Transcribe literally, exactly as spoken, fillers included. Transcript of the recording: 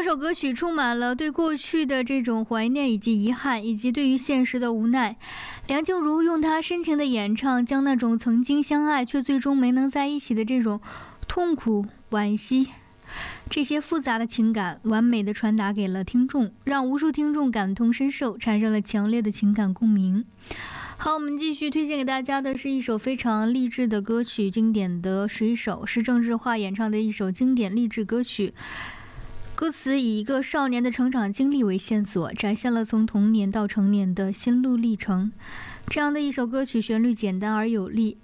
整首歌曲充满了对过去的这种怀念以及遗憾，以及对于现实的无奈。梁静茹用她深情的演唱，将那种曾经相爱却最终没能在一起的这种痛苦、惋惜，这些复杂的情感完美的传达给了听众，让无数听众感同身受，产生了强烈的情感共鸣。好，我们继续推荐给大家的是一首非常励志的歌曲，经典的十一首，是郑智化演唱的一首经典励志歌曲。歌词以一个少年的成长经历为线索，展现了从童年到成年的心路历程。这样的一首歌曲，旋律简单而有力，